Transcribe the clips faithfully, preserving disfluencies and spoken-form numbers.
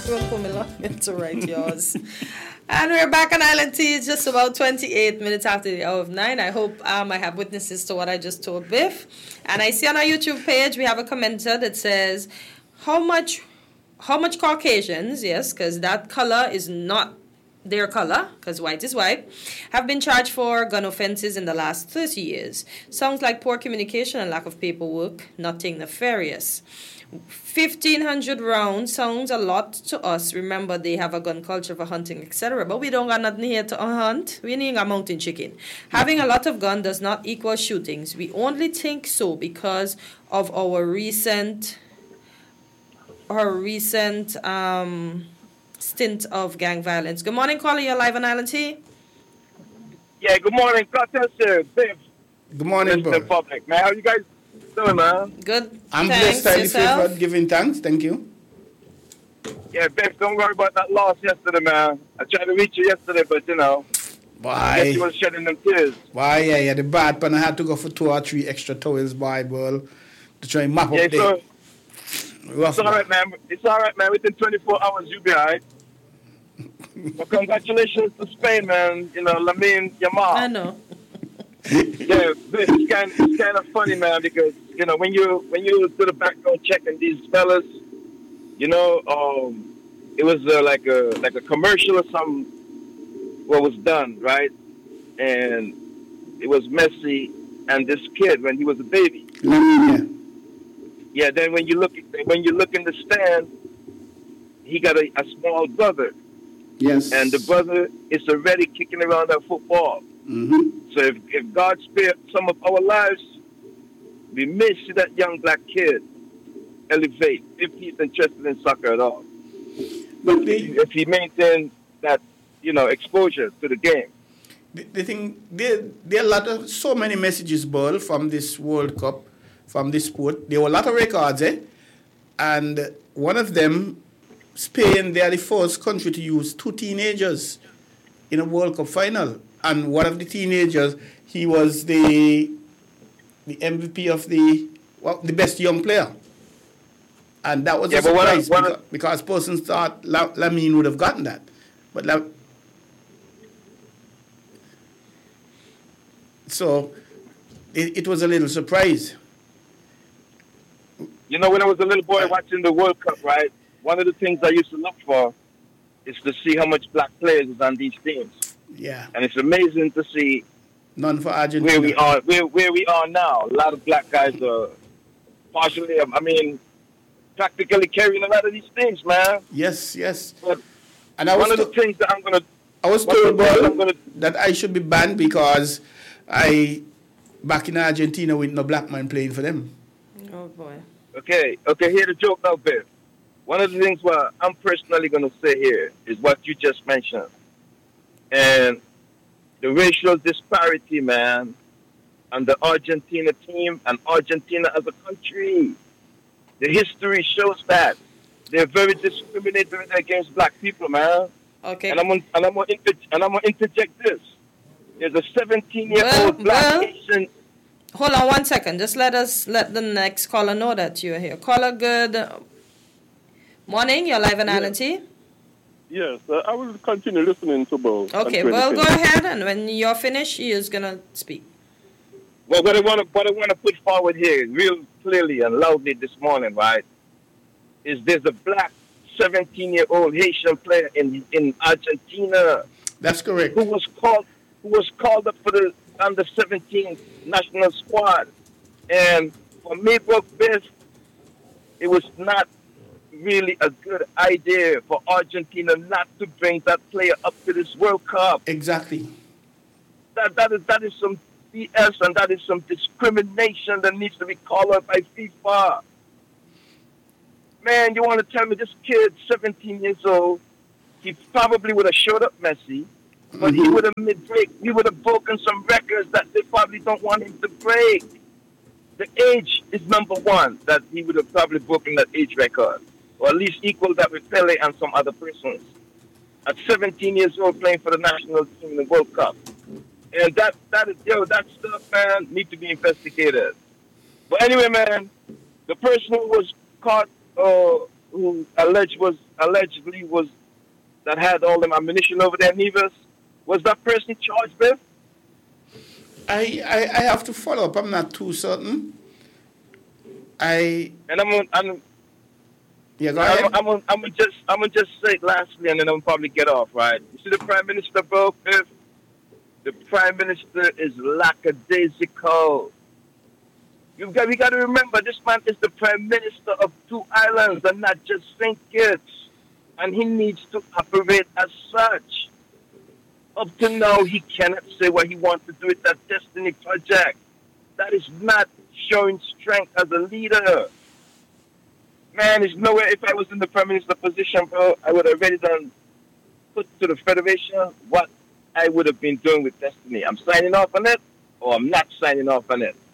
Run for me long to write yours. And we're back on Island T. It's just about twenty-eight minutes after the hour of nine. I hope um, I have witnesses to what I just told Biff. And I see on our YouTube page we have a commenter that says, how much, how much Caucasians, yes, because that color is not their color, because white is white, have been charged for gun offenses in the last thirty years. Sounds like poor communication and lack of paperwork, nothing nefarious. fifteen hundred rounds sounds a lot to us. Remember, they have a gun culture for hunting, et cetera. But we don't got nothing here to hunt. We need a mountain chicken. Having a lot of gun does not equal shootings. We only think so because of our recent, our recent um, stint of gang violence. Good morning, caller. You're live on Island T. Yeah, good morning. God bless you, Biff. Good morning, bro. Public, man. How you guys doing, man? Good. I'm thanks, blessed, highly yourself? favored, giving thanks. Thank you. Yeah, Biff, don't worry about that loss yesterday, man. I tried to reach you yesterday, but, you know, I guess you Why? was shedding them tears. Why, yeah, yeah, the bad pan. I had to go for two or three extra towels, boy, bro, to try and map Yeah, up so, there. Rough, it's all right, man. It's all right, man. Within twenty-four hours, you'll be all right. But congratulations to Spain, man. You know, Lamine Yamal. I know. Yeah, Biff, it's kind, it's kind of funny, man, because, you know, when you when you do the background check and these fellas, you know, um, it was uh, like a like a commercial or something. What was done, right? And it was Messi and this kid when he was a baby. Lamine, Yeah. Then when you look when you look in the stand, he got a, a small brother, yeah. Yes. and the brother is already kicking around that football. Mm-hmm. So if, if God spared some of our lives, we may see that young black kid elevate if he's interested in soccer at all. But the, If he maintains that, you know, exposure to the game. the, the thing, there, there are a lot of, so many messages, Ball, from this World Cup, from this sport. There were a lot of records, eh? And one of them, Spain, they are the first country to use two teenagers in a World Cup final. And one of the teenagers, he was the the M V P of the well, the best young player. And that was Yeah, a but what I- surprise what I- because, because persons thought La- Lamine would have gotten that. But La- so it, it was a little surprise. You know, when I was a little boy watching the World Cup, right, one of the things I used to look for is to see how much black players is on these teams. Yeah. And it's amazing to see None for Argentina. where we are where, where we are now. A lot of black guys are partially, I mean, practically carrying a lot of these things, man. Yes, yes. But And I was, one of to- the things that I'm going to I was one of told the things Ball, I'm gonna- that I should be banned because I back in Argentina with no black man playing for them. Oh, boy. Okay, okay, hear the joke now, Biff. One of the things what I'm personally going to say here is what you just mentioned. And the racial disparity, man, on the Argentina team and Argentina as a country. The history shows that. They're very discriminatory against black people, man. Okay. And I'm gonna, and I'm gonna, inter- and I'm gonna interject this. There's a seventeen-year-old Well, black well. Asian. Hold on one second. Just let us let the next caller know that you're here. Caller, good morning. You're live on Yeah. Island T. Yes, uh, I will continue listening to both. Okay, until well, they go finish. ahead, and when you're finished, he is gonna speak. Well, what I want to, what I want to put forward here, real clearly and loudly this morning, right, is there's a black seventeen-year-old Haitian player in in Argentina That's correct. who was called who was called up for the under seventeen national squad, and for me, Brooke Biff, it was not really a good idea for Argentina not to bring that player up to this World Cup. Exactly. That that is that is some B S and that is some discrimination that needs to be called out by FIFA. Man, you want to tell me this kid, seventeen years old, he probably would have showed up Messi, but he would have made break. He would have broken some records that they probably don't want him to break. The age is number one that he would have probably broken that age record, or at least equal that with Pele and some other persons. At seventeen years old, playing for the national team in the World Cup. And that, that is, yo, that stuff, man, need to be investigated. But anyway, man, the person who was caught, uh, who alleged was allegedly was that had all them ammunition over there, Nevis, was that person charged, Biff? I, I I have to follow up. I'm not too certain. I and I'm I'm yeah go ahead. I'm, I'm, I'm, I'm gonna just I'm gonna just say it lastly, and then I'm probably get off. Right? You see the Prime Minister, bro, Biff? The Prime Minister is lackadaisical. You've got we got to remember this man is the Prime Minister of two islands and not just Saint Kitts, and he needs to operate as such. Up to now, he cannot say what he wants to do with that Destiny project. That is not showing strength as a leader. Man, there's no way if I was in the Prime Minister position, bro, I would have already done put to the Federation what I would have been doing with Destiny. I'm signing off on it, or I'm not signing off on it.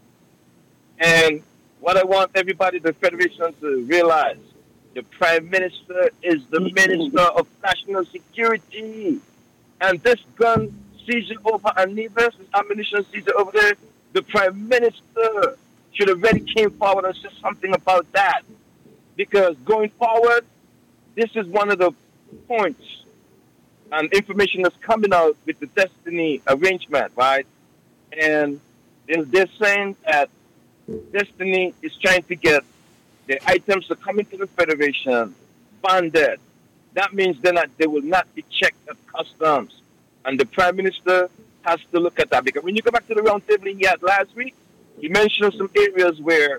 And what I want everybody, the Federation, to realize, the Prime Minister is the Minister of National Security. And this gun seizure over Nevis, this ammunition seizure over there, the Prime Minister should have already came forward and said something about that. Because going forward, this is one of the points and information that's coming out with the Destiny arrangement, right? And they're, they're saying that Destiny is trying to get the items that come into the Federation bonded. That means they're not, they will not be checked at customs. And the Prime Minister has to look at that. Because when you go back to the round table he had last week, he mentioned some areas where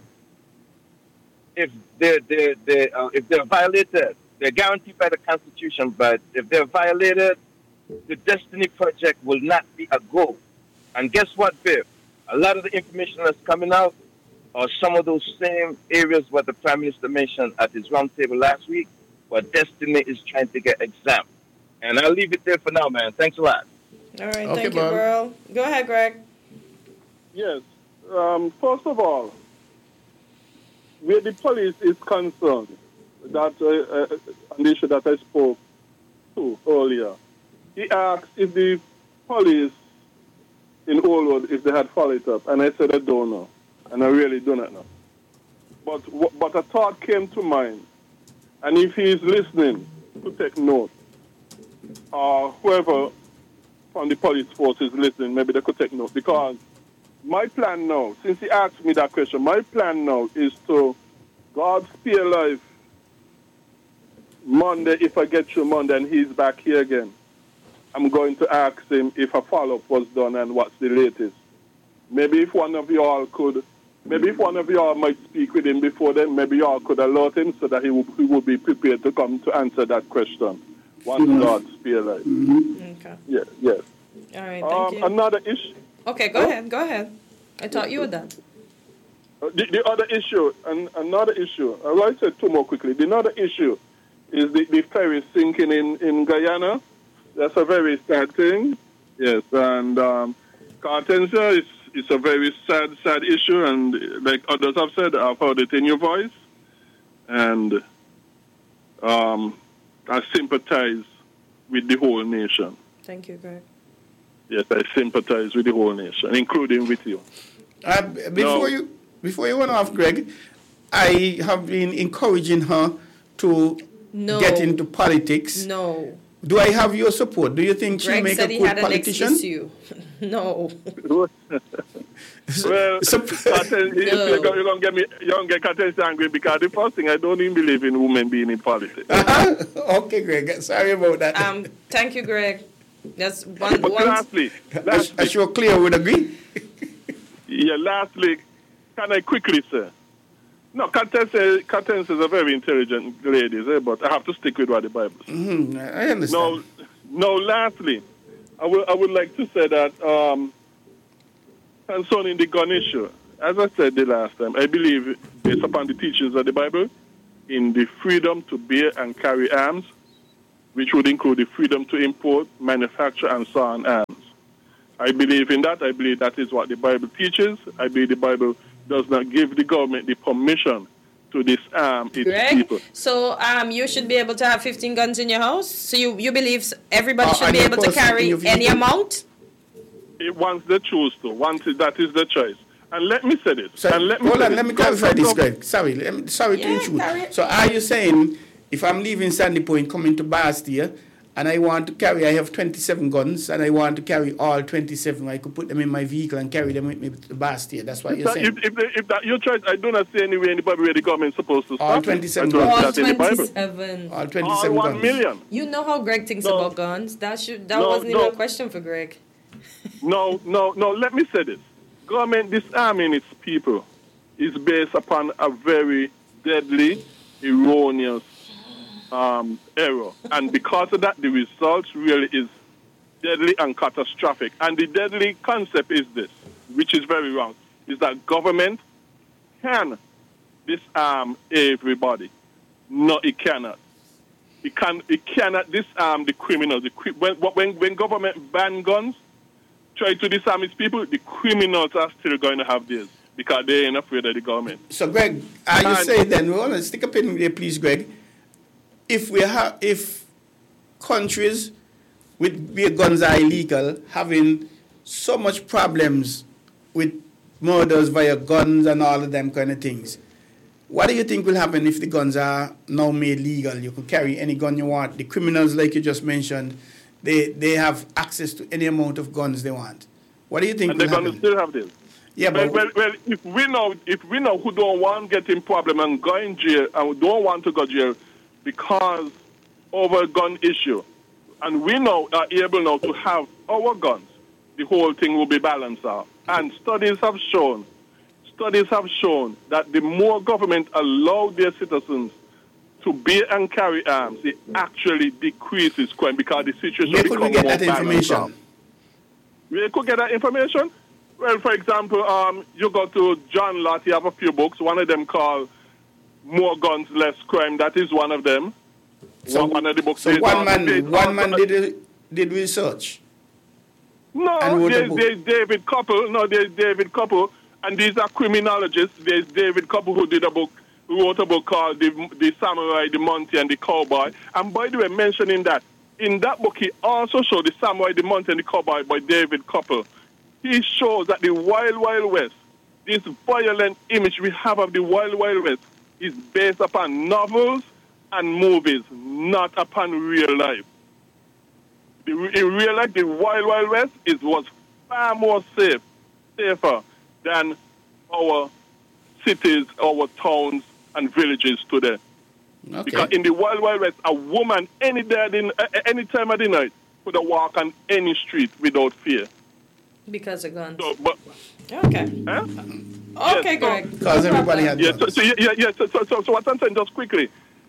if they're, they're, they're, uh, if they're violated, they're guaranteed by the Constitution, but if they're violated, the Destiny project will not be a go. And guess what, Biff? A lot of the information that's coming out are some of those same areas what the Prime Minister mentioned at his round table last week, what Destiny is trying to get exempt. And I'll leave it there for now, man. Thanks a lot. All right, Okay, thank you, Bob. Burl. Go ahead, Greg. Yes. Um, first of all, where the police is concerned, that uh, uh, an issue that I spoke to earlier, he asked if the police in Oldwood, if they had followed it up, and I said I don't know, and I really do not know. But but a thought came to mind, and if he is listening, to take note, or whoever from the police force is listening, maybe they could take note, because my plan now, since he asked me that question, my plan now is to, God spare life, Monday, if I get through Monday and he's back here again, I'm going to ask him if a follow-up was done and what's the latest. Maybe if one of y'all could, maybe if one of y'all might speak with him before then, maybe y'all could alert him so that he would, he would be prepared to come to answer that question once Mm-hmm. God spare life. Mm-hmm. Okay. Yeah, yes. All right, thank Um, you. another issue. Okay, go Oh. ahead. Go ahead. I thought you were done. Uh, The, the other issue, and another issue, I will say two more quickly. The other issue is the, the ferry sinking in, in Guyana. That's a very sad thing. Yes, and um, Cartensia is it's a very sad, sad issue, and like others have said, I've heard it in your voice, and um, I sympathize with the whole nation. Thank you, Greg. Yes, I sympathize with the whole nation, including with you. Uh, before No. you before you went off, Greg, I have been encouraging her to No. get into politics. No. Do I have your support? Do you think she'll Greg make said a he good had an next politician? issue. No. Well, So- Carten, if No. you're going you're gonna get me, you're gonna get Cartensia angry because the first thing, I don't even believe in women being in politics. Okay, Greg. Sorry about that. Um. Thank you, Greg. That's one. But one lastly, As, lastly, as you're clear, would agree? yeah, lastly, can I quickly say? No, Cartensia, Cartensia is a very intelligent lady, eh, but I have to stick with what the Bible says. Mm, I understand. No, no. Lastly, I would I would like to say that um, concerning the gun issue, as I said the last time, I believe, based upon the teachings of the Bible, in the freedom to bear and carry arms, which would include the freedom to import, manufacture, and sell on arms. I believe in that. I believe that is what the Bible teaches. I believe the Bible does not give the government the permission to disarm its Greg, people. so um, you should be able to have fifteen guns in your house. So you, you believe everybody Uh, should and be your able to person in carry your any vehicle. amount? It, once they choose to, once it- that is the choice. And let me say this. So, and let me hold say on, this. let me clarify this, Go- Greg. Sorry, let me, sorry Yeah, to intrude. carry- So are you saying if I'm leaving Sandy Point, coming to Bastia, and I want to carry, I have twenty-seven guns, and I want to carry all twenty-seven, I could put them in my vehicle and carry them with me to Bastia. That's what If you're that, saying? if, if, the- if that your choice, I do not see anywhere in the Bible where the government is supposed to stop All it. twenty-seven I don't All see that in the Bible. twenty-seven. all All twenty-seven one guns. million. You know how Greg thinks No. about guns. That should that No, wasn't even no. a question for Greg. No, no, no. Let me say this. Government disarming its people is based upon a very deadly, erroneous um, error. And because of that, the result really is deadly and catastrophic. And the deadly concept is this, which is very wrong, is that government can disarm everybody. No, it cannot. It can. It cannot disarm the criminals. The, cri- when, when, when government ban guns, try to disarm its people, the criminals are still going to have theirs because they ain't afraid of the government. So, Greg, are you And- saying then, we want to stick a pin there, please, Greg. If we have, if countries with where guns are illegal having so much problems with murders via guns and all of them kind of things, what do you think will happen if the guns are now made legal? You could carry any gun you want. The criminals, like you just mentioned, they they have access to any amount of guns they want. What do you think And will they're going to happen? still have this. Yeah, Well, but well, well, if we know, if we know who don't want to get in problem and go in jail and don't want to go jail because over a gun issue, and we know are able now to have our guns, the whole thing will be balanced out. And studies have shown, studies have shown that the more government allow their citizens to bear and carry arms, it actually decreases crime because the situation where could we becomes get more that balanced out. information? Where could get that information? Well, for example, um, you go to John Lott, he have a few books. One of them called More Guns, Less Crime. That is one of them. So, one of the books. so There's one also- man, there's one also- man did did research. and No, wrote a there's, book. there's David Couple. No, there's David Couple. And these are criminologists. There's David Couple who did a book, who wrote a book called The, the Samurai, the Monkey, and the Cowboy. And by the way, mentioning that, in that book, he also showed The Samurai, the Monkey, and the Cowboy by David Couple. He shows that the Wild Wild West, this violent image we have of the Wild Wild West, is based upon novels and movies, not upon real life. The, in real life, the Wild Wild West is, was far more safe, safer than our cities, our towns, and villages today. Okay. Because in the Wild Wild West, a woman any day, of the- any time of the night, could walk on any street without fear. Because of guns. So, but, Okay. huh? Okay, Yes, so- Greg. Because No everybody problem. had Yeah, so, guns. so, yeah, yeah, so, so, so, so what I'm saying, just quickly,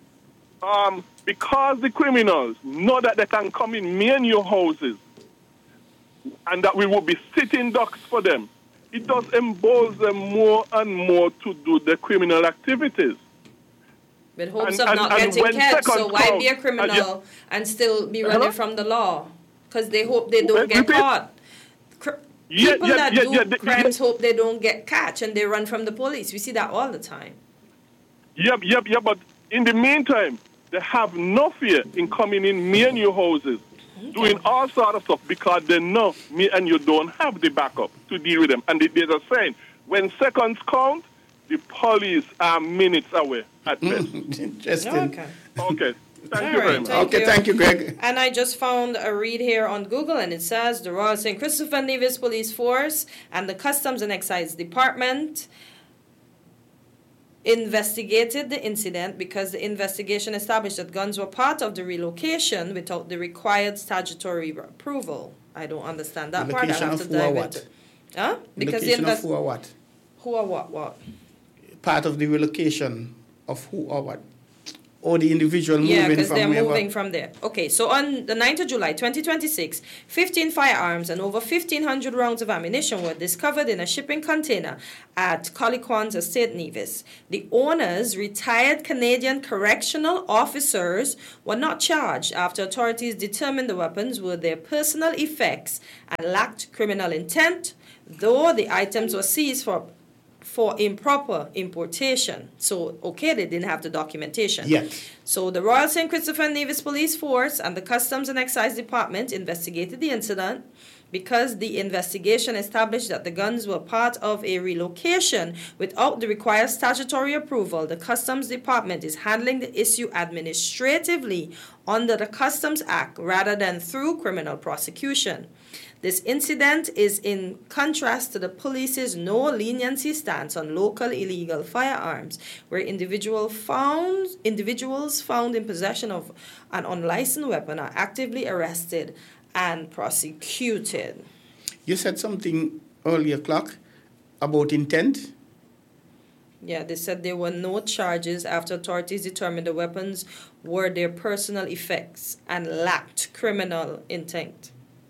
um, because the criminals know that they can come in me and your houses and that we will be sitting ducks for them, it does embolden them more and more to do the criminal activities. With hopes And- of and- not and getting when catch, so second why count- be a uh, criminal and still be Hello? running from the law? Because they hope they don't Well, get repeat. caught. Cr- Yeah, People yeah, that yeah, do yeah, the- crimes hope they don't get catch and they run from the police. We see that all the time. Yep, yep, yep, but in the meantime, they have no fear in coming in me and your houses, doing all sort of stuff because they know me and you don't have the backup to deal with them. And they- there's a saying, when seconds count, the police are minutes away at best. Interesting. Okay. Okay, thank All you very right, much. thank Okay, you. thank you, Greg. And I just found a read here on Google, and it says the Royal Saint Christopher Nevis Police Force and the Customs and Excise Department investigated the incident because the investigation established that guns were part of the relocation without the required statutory approval. I don't understand that part. I Relocation have of to who or dive what? into. Huh? Because the Relocation of invest who or what? who or what what? Part of the relocation of who or what? Or the individual Yeah, moving because from they're wherever. moving from there. Okay, so on the ninth of July, twenty twenty-six, fifteen firearms and over fifteen hundred rounds of ammunition were discovered in a shipping container at Colliquans Estate, Nevis. The owners, retired Canadian correctional officers, were not charged after authorities determined the weapons were their personal effects and lacked criminal intent, though the items were seized for for improper importation. So, okay, they didn't have the documentation. Yes. So the Royal Saint Christopher and Nevis Police Force and the Customs and Excise Department investigated the incident because the investigation established that the guns were part of a relocation without the required statutory approval. The Customs Department is handling the issue administratively under the Customs Act rather than through criminal prosecution. This incident is in contrast to the police's no leniency stance on local illegal firearms, where individual found, individuals found in possession of an unlicensed weapon are actively arrested and prosecuted. You said something earlier, Clark, about intent. Yeah, they said there were no charges after authorities determined the weapons were their personal effects and lacked criminal intent.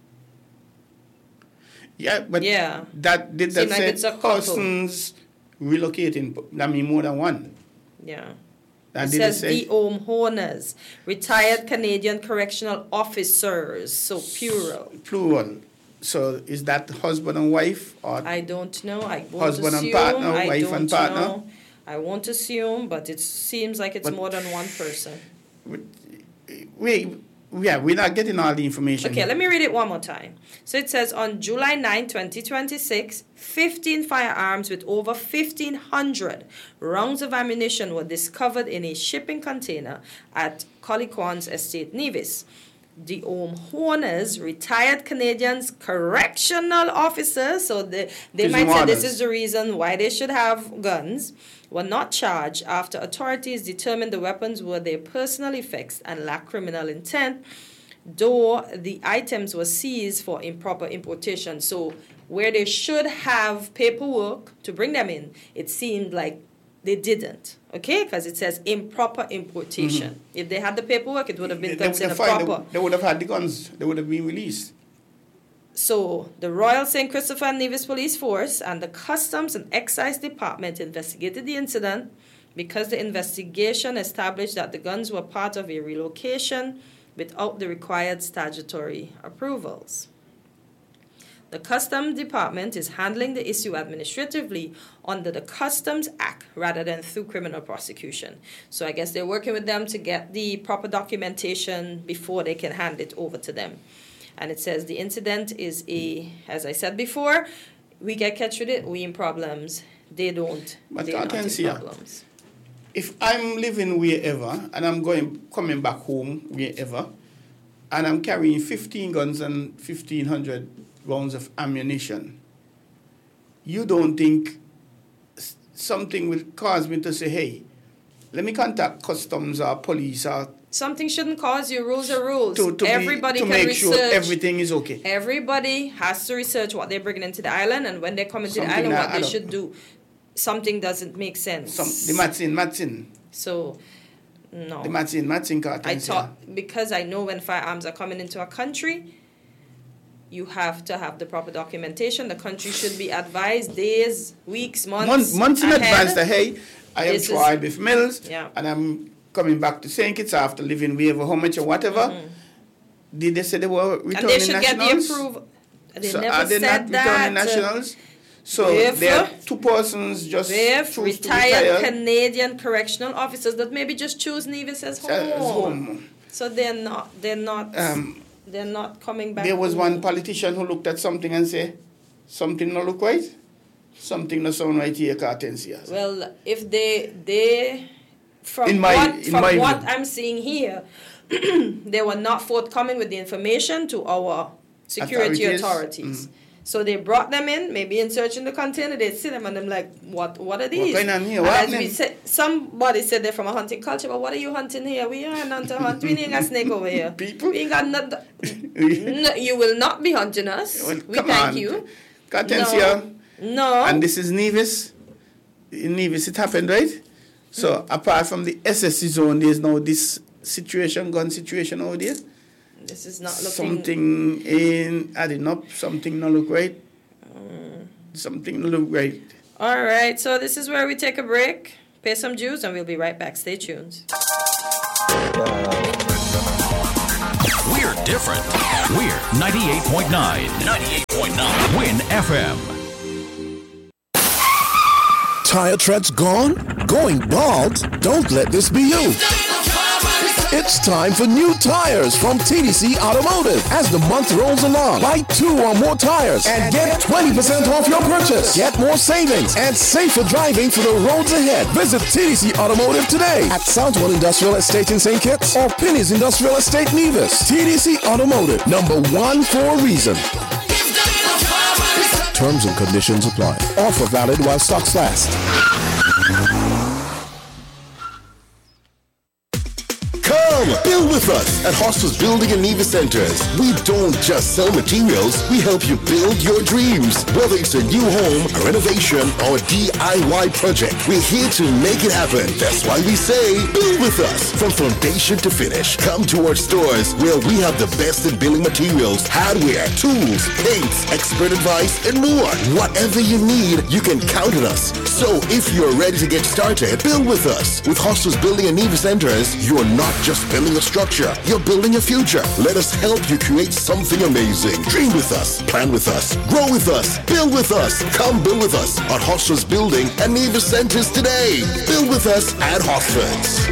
Yeah, but yeah. that did that Seem like say it's a couple. persons relocating? I mean, more than one. Yeah. And It did says say the homeowners, retired Canadian correctional officers, so plural. plural? So is that husband and wife or I don't know. I won't Husband and assume. partner, I wife don't and partner? know. I won't assume, but it seems like it's But- more than one person. we? Yeah, we're not getting all the information. Okay, let me read it one more time. So it says on July ninth, twenty twenty-six, fifteen firearms with over fifteen hundred rounds of ammunition were discovered in a shipping container at Colliquan's Estate, Nevis. The homeowners, retired Canadians, correctional officers, so they, they Prison might say this wardens. is the reason why they should have guns, were not charged after authorities determined the weapons were their personal effects and lacked criminal intent, though the items were seized for improper importation. So where they should have paperwork to bring them in, it seemed like they didn't, okay? Because it says improper importation. Mm-hmm. If they had the paperwork, it would have been They, they, would considered have find- proper. they, they would have had the guns. They would have been released. So, the Royal Saint Christopher and Nevis Police Force and the Customs and Excise Department investigated the incident because the investigation established that the guns were part of a relocation without the required statutory approvals. The Customs Department is handling the issue administratively under the Customs Act rather than through criminal prosecution. So I guess they're working with them to get the proper documentation before they can hand it over to them. And it says the incident is a, as I said before, we get catch with it, we in problems. They don't. But They're I not can in see, yeah. problems. If I'm living wherever and I'm going coming back home wherever, and I'm carrying fifteen guns and fifteen hundred rounds of ammunition, you don't think s- something will cause me to say, hey, let me contact customs or police or Something shouldn't cause you. Rules are rules. to, to, Everybody be, to can make research. sure everything is okay. Everybody has to research what they're bringing into the island, and when they come into the Something island, that what they add up. should do. Something doesn't make sense. Some, the Matsin, Matsin, So, no. the Matsin, Matsin cartels. I yeah. thought, because I know when firearms are coming into a country, you have to have the proper documentation. The country should be advised days, weeks, months, Months, months in ahead. advance that, hey, I am This is- Troy Biff Mills, Yeah. and I'm coming back to Saint Kitts after living wherever, how much or whatever. Mhm. Did they say they were returning And they should get the nationals? approval. They so never are they said not that. returning nationals? So If- there are two persons just With choose to retired retire Canadian correctional officers that maybe just choose Nevis as home. as home. So they're not. They're not. Um, they're not coming back. there was home. one politician who looked at something and said, something not look right, something not sound right here, Cartensia. Well, if they they from In my- what in from my what view. I'm seeing here, they were not forthcoming with the information to our security Authorities? authorities. Mm. So they brought them in, maybe in searching the container. They see them and I'm like, what? What are these? going on here? And What as we happening? said, somebody said they're from a hunting culture, but what are you hunting here? We are not to hunt. We ain't got snake over here. People? We ain't got nothing. No, you will not be hunting us. Well, we come thank on. you. Cartensia. No. And this is Nevis. In Nevis, it happened, right? So apart from the S S C zone, there's now this situation, gun situation over there. This is not looking. Something in adding up. Something not look right. Mm. Something not look right. All right, so this is where we take a break, pay some dues, and we'll be right back. Stay tuned. We're different. We're ninety-eight point nine. ninety-eight point nine. Win F M. Tire treads gone? Going bald? Don't let this be you. It's time for new tires from T D C Automotive. As the month rolls along, buy two or more tires and get twenty percent off your purchase. Get more savings and safer driving for the roads ahead. Visit T D C Automotive today at Southwood Industrial Estate in Saint Kitts or Penny's Industrial Estate Nevis. T D C Automotive, number one for a reason. Terms and conditions apply. Offer valid while stocks last. Come, build with us at Hostel's Building and Nevis Centers. We don't just sell materials, we help you build your dreams. Whether it's a new home, a renovation, or a D I Y project, we're here to make it happen. That's why we say, build with us. From foundation to finish, come to our stores where we have the best in building materials, hardware, tools, paints, expert advice, and more. Whatever you need, you can count on us. So if you're ready to get started, build with us. With Hostel's Building and Nevis Centers, you're not just building a structure, you're building a future. Let us help you create something amazing. Dream with us, plan with us, grow with us, build with us. Come build with us at Hostel's Building and Nevis Centers today. Build with us at Hosford's.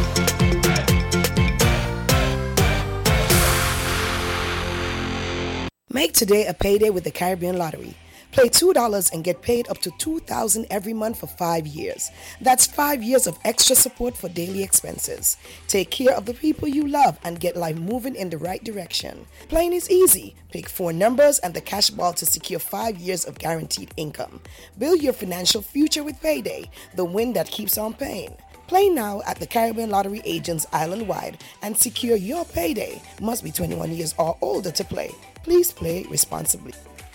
Make today a payday with the Caribbean Lottery. Play two dollars and get paid up to two thousand dollars every month for five years. That's five years of extra support for daily expenses. Take care of the people you love and get life moving in the right direction. Playing is easy. Pick four numbers and the cash ball to secure five years of guaranteed income. Build your financial future with Payday, the win that keeps on paying. Play now at the Caribbean Lottery agents island-wide and secure your payday. Must be twenty-one years or older to play. Please play responsibly.